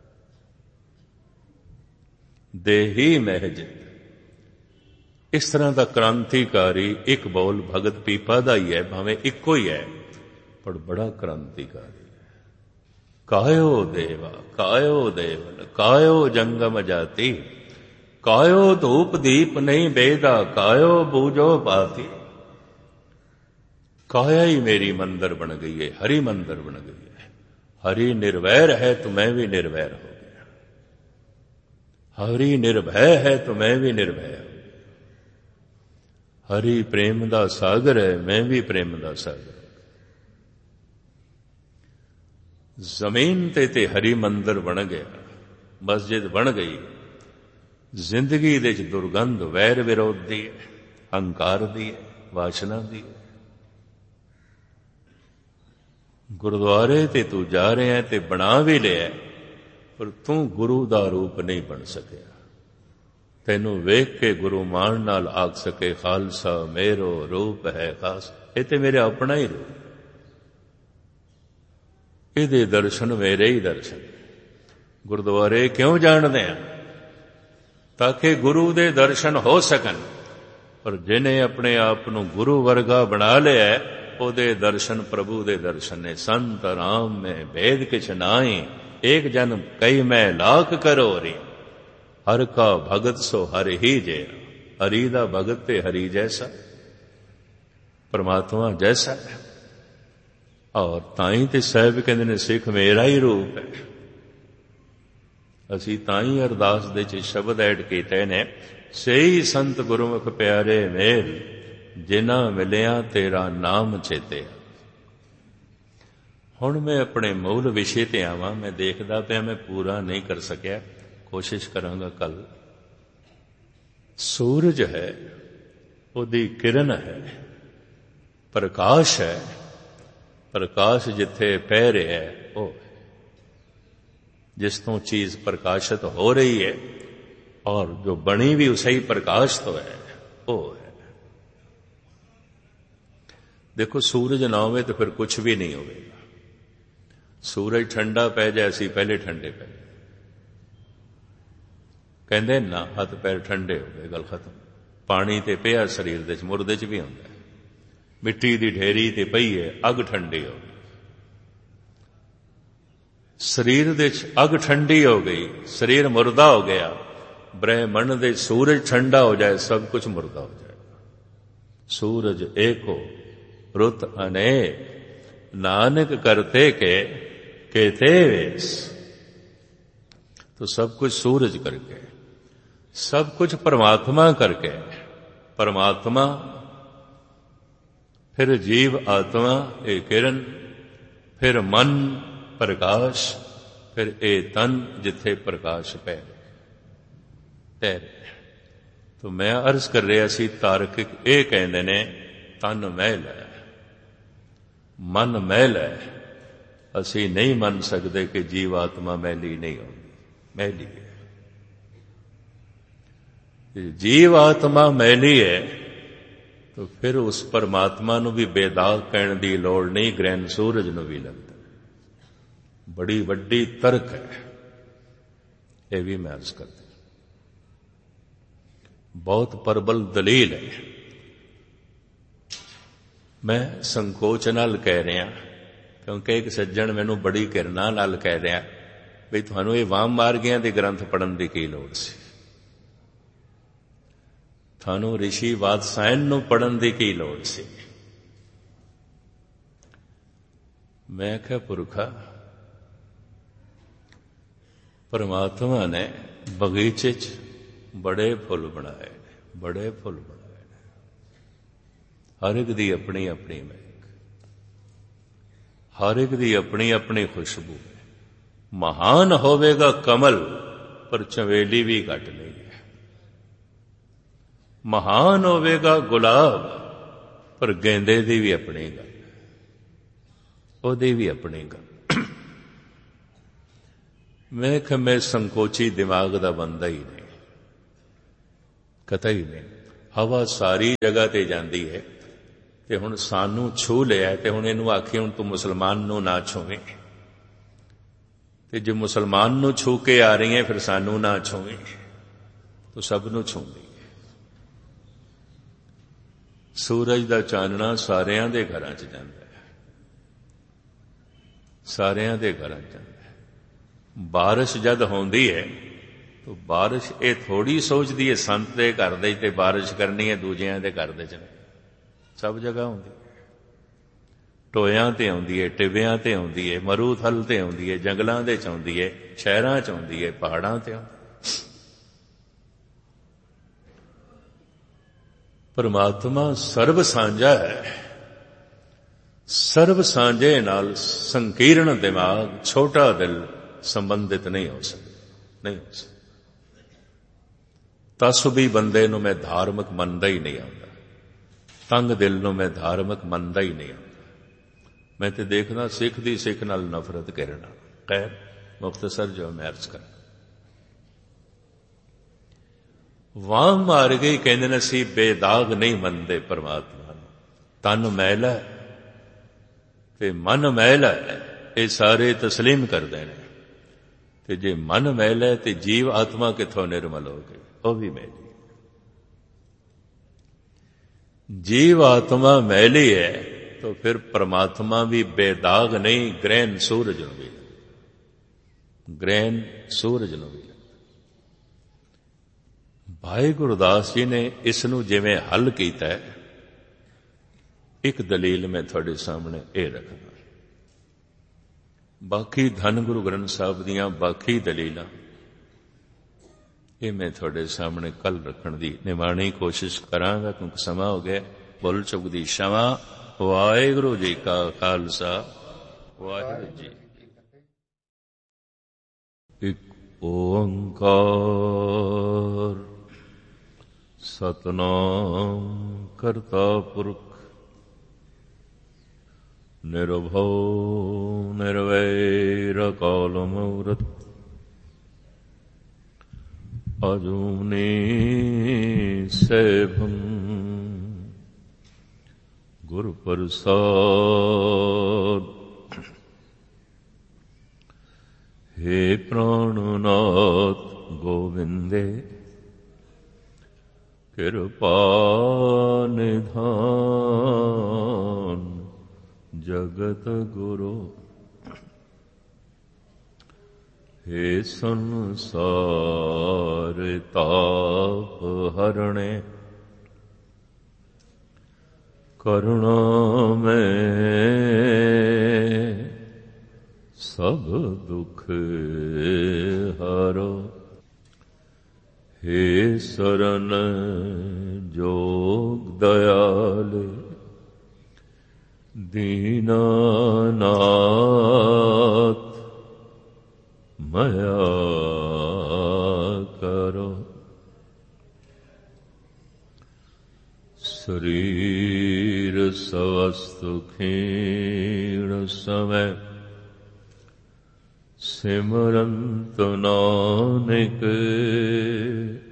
ਦੇਹੀ ਮਹਿਜਿਦ। ਇਸ ਤਰ੍ਹਾਂ ਦਾ ਕ੍ਰਾਂਤੀਕਾਰੀ ਇੱਕ ਬੋਲ ਭਗਤ ਪੀਪਾ ਦਾ ਹੀ ਹੈ, ਭਾਵੇਂ ਇੱਕੋ ਹੀ ਹੈ, ਪਰ ਬੜਾ ਕ੍ਰਾਂਤੀਕਾਰੀ ਹੈ। ਕਾਇਓ ਦੇਵਾ ਕਾਇਓ ਦੇਵਨ ਕਾਇਓ ਜੰਗਮ ਜਾਤੀ, ਕਾਇਓ ਧੂਪ ਦੀਪ ਨਹੀਂ ਬੇਦਾ, ਕਾਇਓ ਬੂਝੋ ਪਾਤੀ। ਕਾਇਆ ਹੀ ਮੇਰੀ ਮੰਦਰ ਬਣ ਗਈ ਹੈ, ਹਰੀ ਮੰਦਰ ਬਣ ਗਈ ਹੈ। ਹਰੀ ਨਿਰਵੈਰ ਹੈ तो मैं भी निर्वैर हो गया, हरि निर्भय है तो मैं भी निर्भय हो गया। हरि प्रेम ਦਾ ਸਾਗਰ ਹੈ, मैं भी प्रेम ਦਾ ਸਾਗਰ। ਜ਼ਮੀਨ ਤੇ ਹਰੀ ਮੰਦਰ ਬਣ ਗਿਆ, ਮਸਜਿਦ ਬਣ ਗਈ। ਜ਼ਿੰਦਗੀ ਦੇ ਵਿੱਚ ਦੁਰਗੰਧ ਵੈਰ ਵਿਰੋਧ ਦੀ ਹੈ, ਹੰਕਾਰ ਦੀ ਹੈ, ਵਾਸ਼ਨਾ ਦੀ ਹੈ। ਗੁਰਦੁਆਰੇ ਤੇ ਤੂੰ ਜਾ ਰਿਹਾ ਤੇ ਬਣਾ ਵੀ ਲਿਆ, ਪਰ ਤੂੰ ਗੁਰੂ ਦਾ ਰੂਪ ਨਹੀਂ ਬਣ ਸਕਿਆ। ਤੈਨੂੰ ਵੇਖ ਕੇ ਗੁਰੂ ਮਾਣ ਨਾਲ ਆਖ ਸਕੇ, ਖਾਲਸਾ ਮੇਰੋ ਰੂਪ ਹੈ ਖਾਸ। ਇਹ ਤੇ ਮੇਰੇ ਆਪਣਾ ਹੀ ਰੂਪ, ਇਹਦੇ ਦਰਸ਼ਨ ਮੇਰੇ ਹੀ ਦਰਸ਼ਨ। ਗੁਰਦੁਆਰੇ ਕਿਉਂ ਜਾਣਦੇ ਆ? ਤਾਂ ਕਿ ਗੁਰੂ ਦੇ ਦਰਸ਼ਨ ਹੋ ਸਕਣ। ਪਰ ਜਿਹਨੇ ਆਪਣੇ ਆਪ ਨੂੰ ਗੁਰੂ ਵਰਗਾ ਬਣਾ ਲਿਆ, ਉਹਦੇ ਦਰਸ਼ਨ ਪ੍ਰਭੂ ਦੇ ਦਰਸ਼ਨ ਨੇ। ਸੰਤ ਰਾਮ ਮੈਂ ਭੇਦ ਕਿਛ ਨਾਹੀ, ਏਕ ਜਨ ਕਈ ਮੈਂ ਲਾਖ ਕਰੋ ਰੀ। ਹਰ ਕਾ ਭਗਤ ਸੋ ਹਰਿ ਹੀ ਜੇ। ਹਰੀ ਦਾ ਭਗਤ ਤੇ ਹਰੀ ਜੈਸਾ, ਪਰਮਾਤਮਾ ਜੈਸਾ ਹੈ। ਔਰ ਤਾਂ ਹੀ ਤੇ ਸਾਹਿਬ ਕਹਿੰਦੇ ਨੇ, ਸਿੱਖ ਮੇਰਾ ਹੀ ਰੂਪ ਹੈ। ਅਸੀਂ ਤਾਂ ਹੀ ਅਰਦਾਸ ਦੇ ਚ ਸ਼ਬਦ ਐਡ ਕੀਤੇ ਨੇ, ਸਹੀ ਸੰਤ ਗੁਰਮੁਖ ਪਿਆਰੇ ਮੇਲ, ਜਿਨ੍ਹਾਂ ਮਿਲਿਆ ਤੇਰਾ ਨਾਮ ਚੇਤੇ। ਹੁਣ ਮੈਂ ਆਪਣੇ ਮੂਲ ਵਿਸ਼ੇ ਤੇ ਆਵਾਂ। ਮੈਂ ਦੇਖਦਾ ਪਿਆ ਮੈਂ ਪੂਰਾ ਨਹੀਂ ਕਰ ਸਕਿਆ, ਕੋਸ਼ਿਸ਼ ਕਰਾਂਗਾ ਕੱਲ। ਸੂਰਜ ਹੈ, ਉਹਦੀ ਕਿਰਨ ਹੈ, ਪ੍ਰਕਾਸ਼ ਹੈ। ਪ੍ਰਕਾਸ਼ ਜਿੱਥੇ ਪੈ ਰਿਹਾ ਹੈ, ਉਹ ਜਿਸ ਤੋਂ ਚੀਜ਼ ਪ੍ਰਕਾਸ਼ਿਤ ਹੋ ਰਹੀ ਹੈ, ਔਰ ਜੋ ਬਣੀ ਵੀ ਉਸੇ ਹੀ ਪ੍ਰਕਾਸ਼ ਤੋਂ ਹੈ, ਉਹ ਹੈ। ਦੇਖੋ, ਸੂਰਜ ਨਾ ਹੋਵੇ ਤਾਂ ਫਿਰ ਕੁਝ ਵੀ ਨਹੀਂ ਹੋਵੇਗਾ। ਸੂਰਜ ਠੰਡਾ ਪੈ ਜਾਏ, ਅਸੀਂ ਪਹਿਲੇ ਠੰਡੇ ਪੈ ਜਾਏ। ਕਹਿੰਦੇ ਨਾ, ਹੱਥ ਪੈਰ ਠੰਡੇ ਹੋ ਗਏ, ਗੱਲ ਖਤਮ। ਪਾਣੀ ਤੇ ਪਿਆ ਸਰੀਰ ਦੇ ਚ, ਮੁਰਦੇ ਚ ਵੀ ਹੁੰਦਾ। ਮਿੱਟੀ ਦੀ ਢੇਰੀ ਤੇ ਪਈ ਹੈ, ਅੱਗ ਠੰਡੀ ਹੋ ਗਈ। ਸਰੀਰ ਦੇ ਚ ਅੱਗ ਠੰਡੀ ਹੋ ਗਈ, ਸਰੀਰ ਮੁਰਦਾ ਹੋ ਗਿਆ। ਬ੍ਰਹਮੰਡ ਦੇ ਸੂਰਜ ਠੰਡਾ ਹੋ ਜਾਏ, ਸਭ ਕੁਝ ਮੁਰਦਾ ਹੋ ਜਾਏਗਾ। ਸੂਰਜ ਏਕੋ ਰੁੱਤ ਅਨੇਕ, ਨਾਨਕ ਕਰਤੇ ਕੇ केते वेश। तो सब कुछ सूरज करके, सब कुछ परमात्मा करके। परमात्मा, फिर जीव आत्मा ए किरण, फिर मन प्रकाश, फिर ए तन जिथे प्रकाश पै तैरे। तो मैं अर्ज कर रहा सी, तार्किक ये कहते ने तन मैल है, मन मैल है। ਅਸੀਂ ਨਹੀਂ ਮੰਨ ਸਕਦੇ ਕਿ ਜੀਵ ਆਤਮਾ ਮੈਲੀ ਨਹੀਂ ਹੁੰਦੀ, ਮੈਲੀ ਹੈ। ਜੀਵ ਆਤਮਾ ਮੈਲੀ ਹੈ ਤਾਂ ਫਿਰ ਉਸ ਪਰਮਾਤਮਾ ਨੂੰ ਵੀ ਬੇਦਾਗ ਕਹਿਣ ਦੀ ਲੋੜ ਨਹੀਂ, ਗ੍ਰਹਿਣ ਸੂਰਜ ਨੂੰ ਵੀ ਲੱਗਦਾ। ਬੜੀ ਵੱਡੀ ਤਰਕ ਹੈ, ਇਹ ਵੀ ਮੈਂ ਅਰਜ਼ ਕਰਦਾ। ਬਹੁਤ ਪ੍ਰਬਲ ਦਲੀਲ ਹੈ। ਮੈਂ ਸੰਕੋਚ ਨਾਲ ਕਹਿ ਰਿਹਾ, ਕਿਉਂਕਿ ਇੱਕ ਸੱਜਣ ਮੈਨੂੰ ਬੜੀ ਕਿਰਨਾ ਨਾਲ ਕਹਿ ਰਿਹਾ ਵੀ ਤੁਹਾਨੂੰ ਇਹ ਵਾਮ ਮਾਰਗੀਆਂ ਦੇ ਗ੍ਰੰਥ ਪੜ੍ਹਨ ਦੀ ਕੀ ਲੋੜ ਸੀ, ਤੁਹਾਨੂੰ ਰਿਸ਼ੀ ਵਾਤਸਾਇਨ ਨੂੰ ਪੜ੍ਹਨ ਦੀ ਕੀ ਲੋੜ ਸੀ। ਮੈਂ ਕਿਹਾ, ਪੁਰਖਾ, ਪਰਮਾਤਮਾ ਨੇ ਬਗੀਚੇ 'ਚ ਬੜੇ ਫੁੱਲ ਬਣਾਏ ਨੇ, ਬੜੇ ਫੁੱਲ ਬਣਾਏ ਨੇ। ਹਰ ਇੱਕ ਦੀ ਆਪਣੀ ਆਪਣੀ ਮਹਿਕ, ਹਰ ਇੱਕ ਦੀ ਆਪਣੀ ਆਪਣੀ ਖੁਸ਼ਬੂ ਹੈ। ਮਹਾਨ ਹੋਵੇਗਾ ਕਮਲ, ਪਰ ਚਵੇਲੀ ਵੀ ਘੱਟ ਨਹੀਂ ਹੈ। ਮਹਾਨ ਹੋਵੇਗਾ ਗੁਲਾਬ, ਪਰ ਗੇਂਦੇ ਦੀ ਵੀ ਆਪਣੀ ਗੱਲ ਹੈ, ਉਹਦੀ ਵੀ ਆਪਣੀ ਗੱਲ। मैं कि मैं संकोची दिमाग ਦਾ ਬੰਦਾ ਹੀ ਨਹੀਂ, ਕਤਈ ਨਹੀਂ। ਹਵਾ ਸਾਰੀ ਜਗ੍ਹਾ ਤੇ ਜਾਂਦੀ ਹੈ ਤੇ ਹੁਣ ਸਾਨੂੰ ਛੂ ਲਿਆ ਤੇ ਹੁਣ ਇਹਨੂੰ ਆਖੀ ਹੁਣ ਤੂੰ ਮੁਸਲਮਾਨ ਨੂੰ ਨਾ ਛੂਵੇਂ, ਤੇ ਜੇ ਮੁਸਲਮਾਨ ਨੂੰ ਛੂ ਕੇ ਆ ਰਹੀ ਹੈ ਫਿਰ ਸਾਨੂੰ ਨਾ ਛੂਵੇਂ, ਤੂੰ ਸਭ ਨੂੰ ਛੂੰਦੀ ਹੈ। ਸੂਰਜ ਦਾ ਚਾਨਣਾ ਸਾਰਿਆਂ ਦੇ ਘਰਾਂ 'ਚ ਜਾਂਦਾ ਹੈ, ਸਾਰਿਆਂ ਦੇ ਘਰਾਂ 'ਚ ਜਾਂਦਾ ਹੈ। ਬਾਰਿਸ਼ ਜਦ ਹੁੰਦੀ ਹੈ ਤਾਂ ਬਾਰਿਸ਼ ਇਹ ਥੋੜੀ ਸੋਚਦੀ ਹੈ ਸੰਤ ਦੇ ਘਰ ਦੇ ਤੇ ਬਾਰਿਸ਼ ਕਰਨੀ ਹੈ ਦੂਜਿਆਂ ਦੇ ਘਰ ਦੇ 'ਚ ਨਹੀਂ, ਸਭ ਜਗ੍ਹਾ ਹੁੰਦੀ ਹੈ। ਟੋਇਆਂ ਤੇ ਆਉਂਦੀ ਹੈ, ਟਿੱਬਿਆਂ ਤੇ ਆਉਂਦੀ ਹੈ, ਮਰੂਥਲ ਤੇ ਆਉਂਦੀ ਹੈ, ਜੰਗਲਾਂ ਦੇ 'ਚ ਆਉਂਦੀ ਹੈ, ਸ਼ਹਿਰਾਂ 'ਚ ਆਉਂਦੀ ਹੈ, ਪਹਾੜਾਂ ਤੇ ਆਉਂਦੀ ਹੈ। ਪਰਮਾਤਮਾ ਸਰਬ ਸਾਂਝਾ ਹੈ। ਸਰਬ ਸਾਂਝੇ ਨਾਲ ਸੰਕੀਰਣ ਦਿਮਾਗ, ਛੋਟਾ ਦਿਲ ਸੰਬੰਧਿਤ ਨਹੀਂ ਹੋ ਸਕਦਾ, ਨਹੀਂ ਹੋ ਸਕਦਾ। ਤਸਬੀ ਬੰਦੇ ਨੂੰ ਮੈਂ ਧਾਰਮਿਕ ਮੰਨਦਾ ਹੀ ਨਹੀਂ ਆਉਂਦਾ, ਤੰਗ ਦਿਲ ਨੂੰ ਮੈਂ ਧਾਰਮਿਕ ਮੰਨਦਾ ਹੀ ਨਹੀਂ ਆਉਂਦਾ। ਮੈਂ ਤੇ ਦੇਖਦਾ ਸਿੱਖ ਦੀ ਸਿੱਖ ਨਾਲ ਨਫ਼ਰਤ ਕਰਨਾ। ਖੈਰ ਮੁਖਤਸਰ ਜੋ ਮੈਂ ਅਰਜ਼ ਕਰਾਂ, ਵਾਹ ਮਾਰ ਗਈ ਕਹਿੰਦੇ ਨੇ ਅਸੀਂ ਬੇਦਾਗ ਨਹੀਂ ਮੰਨਦੇ ਪਰਮਾਤਮਾ ਨੂੰ। ਤਨ ਮੈਲਾ ਤੇ ਮਨ ਮੈਲਾ, ਇਹ ਸਾਰੇ ਤਸਲੀਮ ਕਰਦੇ ਨੇ। ਤੇ ਜੇ ਮਨ ਮੈਲਾ ਤੇ ਜੀਵ ਆਤਮਾ ਕਿੱਥੋਂ ਨਿਰਮਲ ਹੋ ਗਈ, ਉਹ ਵੀ ਮੈਲੀ। जीव आत्मा मैली है तो फिर परमात्मा भी बेदाग नहीं, ग्रहण सूरज ਨੂੰ भी, ग्रहण सूरज ਨੂੰ भी। भाई गुरदास जी ने इस ਨੂੰ ਜਿਵੇਂ हल ਕੀਤਾ है, एक दलील मैं ਤੁਹਾਡੇ सामने ਇਹ ਰੱਖਣਾ। बाकी धन गुरु ग्रंथ साहब ਦੀਆਂ बाकी ਦਲੀਲਾਂ ਇਹ मैं ਤੁਹਾਡੇ ਸਾਹਮਣੇ ਕੱਲ ਰੱਖਣ ਦੀ ਨਿਮਾਣੀ ਕੋਸ਼ਿਸ਼ ਕਰਾਂਗਾ, ਕਿਉਂਕਿ ਸਮਾਂ ਹੋ ਗਿਆ। ਬੁੱਲ ਚੁੱਕ ਦੀ ਛਾਵਾਂ। ਵਾਹਿਗੁਰੂ ਜੀ ਕਾ ਖਾਲਸਾ, ਵਾਹਿਗੁਰੂ ਜੀ। ਇੱਕ ਓੰਕਾਰ ਸਤਿਨਾਮ ਕਰਤਾ ਪੁਰਖ ਨਿਰਭਉ ਨਿਰਵੈਰ ਅਕਾਲ ਮੂਰਤ ਅਜੂਨੀ ਸੈਭੰ ਗੁਰ ਪ੍ਰਸਾਦ। हे प्राणनाथ गोविंदे कृपा निधान जगत गुरु। हे संसार ताप हरणे करुणा में सब दुख हरो। हे शरण जोग दयाल दीनानाथ मया करो। शरीर स्वस्थ क्षीण समय सिमरंत नानक